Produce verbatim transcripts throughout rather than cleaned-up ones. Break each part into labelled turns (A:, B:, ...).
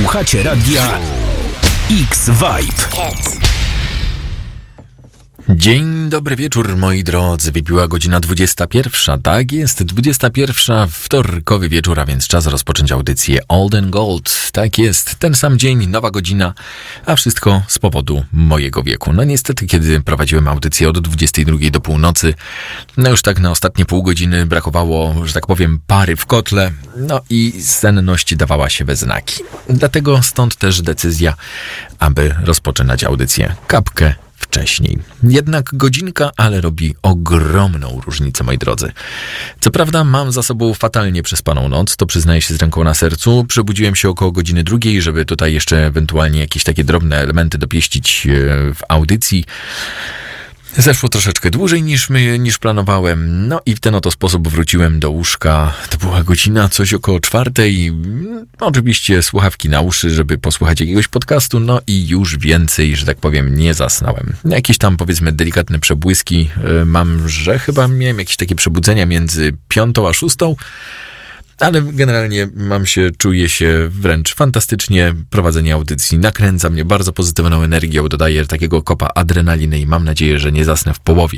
A: Słuchacie radia X-Vibe. Dzień dobry wieczór, moi drodzy. Wybiła godzina dwudziesta pierwsza. Tak jest, dwudziesta pierwsza, wtorkowy wieczór, a więc czas rozpocząć audycję Old and Gold. Tak jest, ten sam dzień, nowa godzina, a wszystko z powodu mojego wieku. No niestety, kiedy prowadziłem audycję od dwudziestej drugiej do północy, no już tak na ostatnie pół godziny brakowało, że tak powiem, pary w kotle, no i senność dawała się we znaki. Dlatego stąd też decyzja, aby rozpoczynać audycję kapkę wcześniej. Jednak godzinka, ale robi ogromną różnicę, moi drodzy. Co prawda mam za sobą fatalnie przespaną noc, to przyznaję się z ręką na sercu. Przebudziłem się około godziny drugiej, żeby tutaj jeszcze ewentualnie jakieś takie drobne elementy dopieścić w audycji. Zeszło troszeczkę dłużej niż, my, niż planowałem, no i w ten oto sposób wróciłem do łóżka. To była godzina coś około czwartej. Oczywiście słuchawki na uszy, żeby posłuchać jakiegoś podcastu, no i już więcej, że tak powiem, nie zasnąłem. Jakieś tam, powiedzmy, delikatne przebłyski mam, że chyba miałem jakieś takie przebudzenia między piątą a szóstą. Ale generalnie mam się, czuję się wręcz fantastycznie. Prowadzenie audycji nakręca mnie bardzo pozytywną energią, dodaje takiego kopa adrenaliny i mam nadzieję, że nie zasnę w połowie.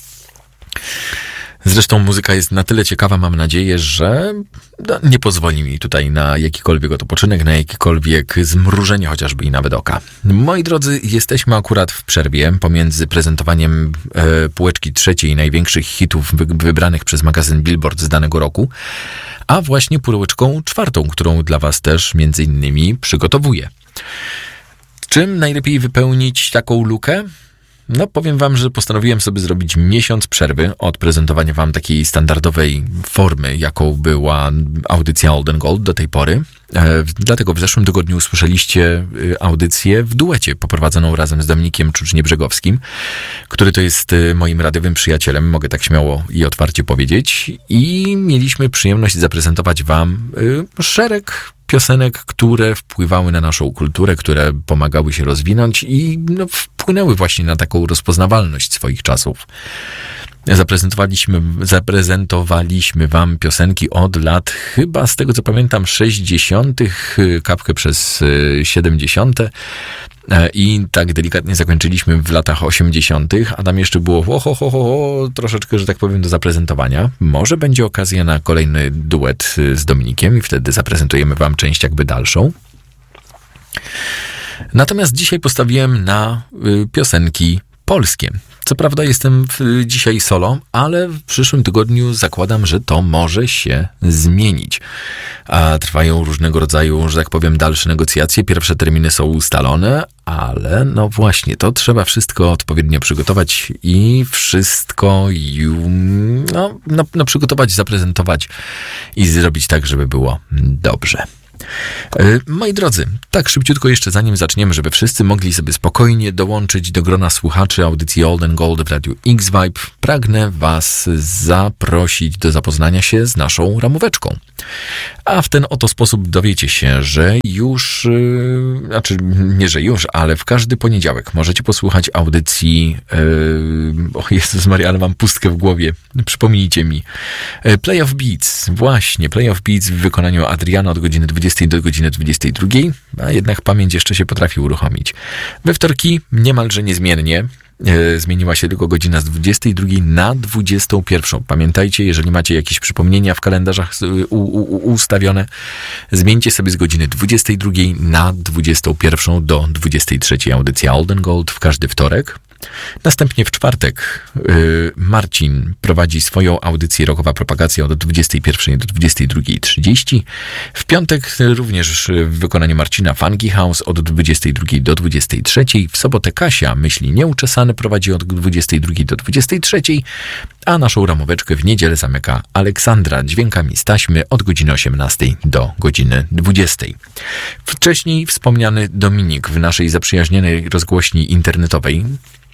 A: Zresztą muzyka jest na tyle ciekawa, mam nadzieję, że nie pozwoli mi tutaj na jakikolwiek odpoczynek, na jakikolwiek zmrużenie chociażby i nawet oka. Moi drodzy, jesteśmy akurat w przerwie pomiędzy prezentowaniem e, półeczki trzeciej największych hitów wy, wybranych przez magazyn Billboard z danego roku, a właśnie półeczką czwartą, którą dla was też między innymi przygotowuję. Czym najlepiej wypełnić taką lukę? No powiem wam, że postanowiłem sobie zrobić miesiąc przerwy od prezentowania wam takiej standardowej formy, jaką była audycja Old and Gold do tej pory. E, dlatego w zeszłym tygodniu usłyszeliście audycję w duecie poprowadzoną razem z Dominikiem Czucznie-Brzegowskim, który to jest moim radiowym przyjacielem, mogę tak śmiało i otwarcie powiedzieć. I mieliśmy przyjemność zaprezentować wam y, szereg piosenek, które wpływały na naszą kulturę, które pomagały się rozwinąć i no, wpłynęły właśnie na taką rozpoznawalność swoich czasów. Zaprezentowaliśmy, zaprezentowaliśmy wam piosenki od lat, chyba z tego co pamiętam, sześćdziesiątych, kapkę przez siedemdziesiąte i tak delikatnie zakończyliśmy w latach osiemdziesiątych, a tam jeszcze było ho, ho, ho, ho, troszeczkę, że tak powiem, do zaprezentowania. Może będzie okazja na kolejny duet z Dominikiem i wtedy zaprezentujemy wam część jakby dalszą. Natomiast dzisiaj postawiłem na y, piosenki polskie. Co prawda jestem w, dzisiaj solo, ale w przyszłym tygodniu zakładam, że to może się zmienić. A trwają różnego rodzaju, że tak powiem, dalsze negocjacje. Pierwsze terminy są ustalone, ale no właśnie, to trzeba wszystko odpowiednio przygotować i wszystko ju, no, no, no przygotować, zaprezentować i zrobić tak, żeby było dobrze. Moi drodzy, tak szybciutko jeszcze zanim zaczniemy, żeby wszyscy mogli sobie spokojnie dołączyć do grona słuchaczy audycji Old and Gold w Radiu X-Vibe, pragnę was zaprosić do zapoznania się z naszą ramóweczką. A w ten oto sposób dowiecie się, że już, yy, znaczy nie, że już, ale w każdy poniedziałek możecie posłuchać audycji, yy, o Jezus Maria, ale mam pustkę w głowie, przypomnijcie mi, yy, Play of Beats, właśnie, Play of Beats w wykonaniu Adriana od godziny dwudziestej do godziny dwudziestej drugiej, a jednak pamięć jeszcze się potrafi uruchomić. We wtorki niemalże niezmiennie, e, zmieniła się tylko godzina z dwudziestej drugiej na dwudziestą pierwszą. Pamiętajcie, jeżeli macie jakieś przypomnienia w kalendarzach u, u, ustawione, zmieńcie sobie z godziny dwudziestej drugiej na dwudziestą pierwszą do dwudziestej trzeciej audycja Old and Gold w każdy wtorek. Następnie w czwartek yy, Marcin prowadzi swoją audycję Rockowa Propagacja od dwudziestej pierwszej do dwudziestej drugiej trzydzieści. W piątek również w wykonaniu Marcina Funky House od dwudziestej drugiej do dwudziestej trzeciej. W sobotę Kasia Myśli Nieuczesane prowadzi od dwudziestej drugiej do dwudziestej trzeciej, a naszą ramóweczkę w niedzielę zamyka Aleksandra dźwiękami z taśmy od godziny osiemnastej do godziny dwudziestej. Wcześniej wspomniany Dominik w naszej zaprzyjaźnionej rozgłośni internetowej,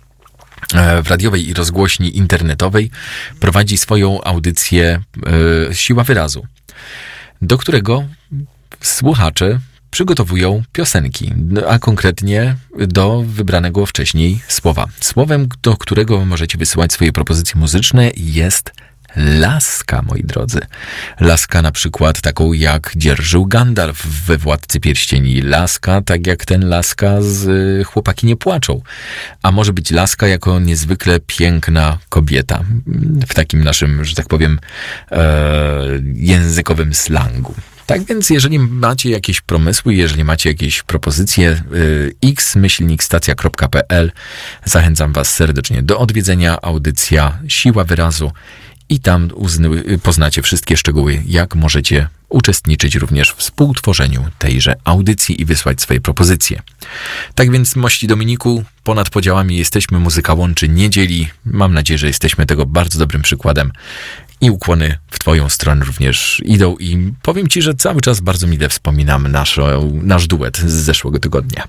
A: w radiowej i rozgłośni internetowej prowadzi swoją audycję e, Siła Wyrazu, do którego słuchacze przygotowują piosenki, a konkretnie do wybranego wcześniej słowa. Słowem, do którego możecie wysyłać swoje propozycje muzyczne, jest laskę, moi drodzy. Laskę na przykład taką, jak dzierżył Gandalf we Władcy Pierścieni. Laska, tak jak ten laska z y, Chłopaki nie płaczą. A może być laska jako niezwykle piękna kobieta. W takim naszym, że tak powiem, e, językowym slangu. Tak więc, jeżeli macie jakieś pomysły, jeżeli macie jakieś propozycje, y, x myślnik stacja kropka p l, zachęcam was serdecznie do odwiedzenia. Audycja Siła Wyrazu i tam uzny, poznacie wszystkie szczegóły, jak możecie uczestniczyć również w współtworzeniu tejże audycji i wysłać swoje propozycje. Tak więc, mości Dominiku, ponad podziałami jesteśmy, muzyka łączy, nie dzieli. Mam nadzieję, że jesteśmy tego bardzo dobrym przykładem. I ukłony w twoją stronę również idą i powiem ci, że cały czas bardzo mile wspominam nasz, nasz duet z zeszłego tygodnia.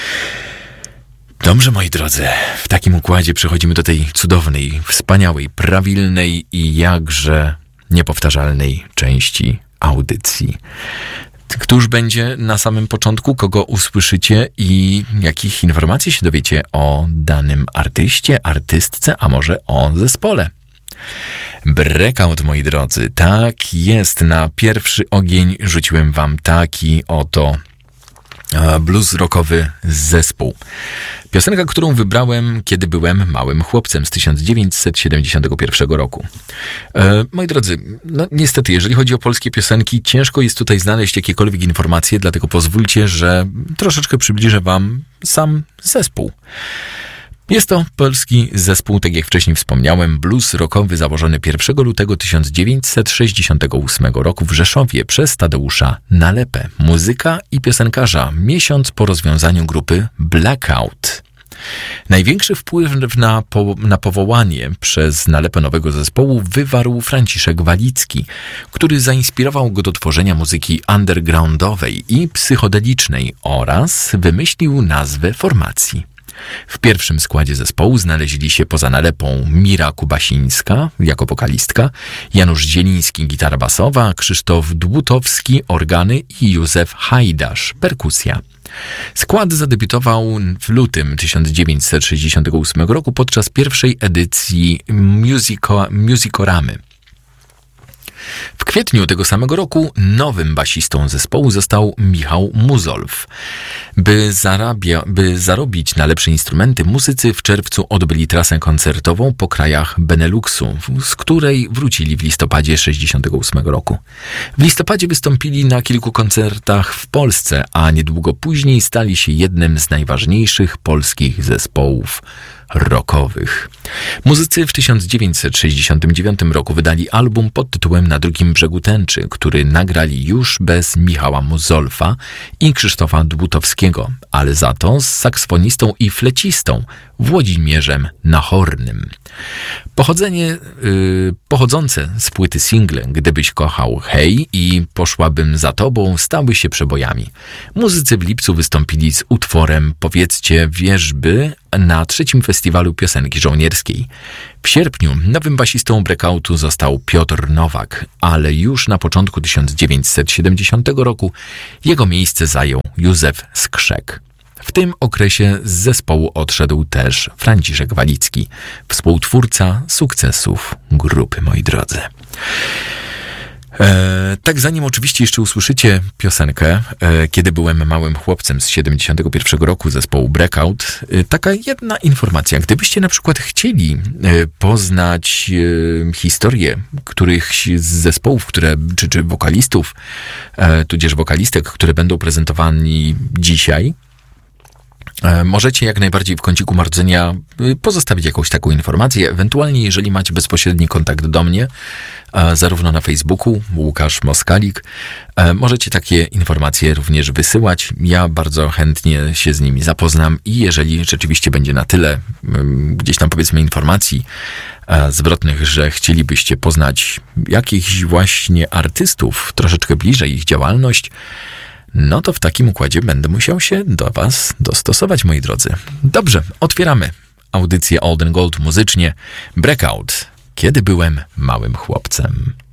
A: Dobrze, moi drodzy, w takim układzie przechodzimy do tej cudownej, wspaniałej, prawilnej i jakże niepowtarzalnej części audycji. Któż będzie na samym początku, kogo usłyszycie i jakich informacji się dowiecie o danym artyście, artystce, a może o zespole. Breakout, moi drodzy, tak jest, na pierwszy ogień rzuciłem wam taki oto blues rockowy zespół. Piosenka, którą wybrałem, kiedy byłem małym chłopcem z tysiąc dziewięćset siedemdziesiątego pierwszego roku. E, moi drodzy, no niestety, jeżeli chodzi o polskie piosenki, ciężko jest tutaj znaleźć jakiekolwiek informacje, dlatego pozwólcie, że troszeczkę przybliżę wam sam zespół. Jest to polski zespół, tak jak wcześniej wspomniałem, blues rockowy założony pierwszego lutego tysiąc dziewięćset sześćdziesiątego ósmego roku w Rzeszowie przez Tadeusza Nalepę, muzyka i piosenkarza, miesiąc po rozwiązaniu grupy Blackout. Największy wpływ na, po, na powołanie przez Nalepę nowego zespołu wywarł Franciszek Walicki, który zainspirował go do tworzenia muzyki undergroundowej i psychodelicznej oraz wymyślił nazwę formacji. W pierwszym składzie zespołu znaleźli się poza Nalepą Mira Kubasińska jako wokalistka, Janusz Zieliński gitara basowa, Krzysztof Dłutowski organy i Józef Hajdasz perkusja. Skład zadebiutował w lutym tysiąc dziewięćset sześćdziesiątego ósmego roku podczas pierwszej edycji Musico, Musicoramy. W kwietniu tego samego roku nowym basistą zespołu został Michał Muzolf. By, zarabia, by zarobić na lepsze instrumenty, muzycy w czerwcu odbyli trasę koncertową po krajach Beneluxu, z której wrócili w listopadzie sześćdziesiątego ósmego roku. W listopadzie wystąpili na kilku koncertach w Polsce, a niedługo później stali się jednym z najważniejszych polskich zespołów rockowych. Muzycy w tysiąc dziewięćset sześćdziesiątym dziewiątym roku wydali album pod tytułem Na drugim brzegu tęczy, który nagrali już bez Michała Muzolfa i Krzysztofa Dłutowskiego, ale za to z saksofonistą i flecistą Włodzimierzem Nachornym. Pochodzenie, yy, pochodzące z płyty single Gdybyś kochał Hej i Poszłabym za tobą stały się przebojami. Muzycy w lipcu wystąpili z utworem Powiedzcie wierzby na trzecim festiwalu piosenki żołnierskiej. W sierpniu nowym basistą Breakoutu został Piotr Nowak, ale już na początku tysiąc dziewięćset siedemdziesiątego roku jego miejsce zajął Józef Skrzek. W tym okresie z zespołu odszedł też Franciszek Walicki, współtwórca sukcesów grupy, moi drodzy. E, tak zanim oczywiście jeszcze usłyszycie piosenkę, e, kiedy byłem małym chłopcem z siedemdziesiątego pierwszego roku zespołu Breakout, e, taka jedna informacja. Gdybyście na przykład chcieli e, poznać e, historię których z zespołów, które, czy, czy wokalistów, e, tudzież wokalistek, które będą prezentowani dzisiaj, możecie jak najbardziej w kąciku marudzenia pozostawić jakąś taką informację. Ewentualnie, jeżeli macie bezpośredni kontakt do mnie, zarówno na Facebooku, Łukasz Moskalik, możecie takie informacje również wysyłać. Ja bardzo chętnie się z nimi zapoznam i jeżeli rzeczywiście będzie na tyle gdzieś tam powiedzmy informacji zwrotnych, że chcielibyście poznać jakichś właśnie artystów troszeczkę bliżej, ich działalność, no to w takim układzie będę musiał się do was dostosować, moi drodzy. Dobrze, otwieramy audycję Old and Gold muzycznie. Breakout. Kiedy byłem małym chłopcem.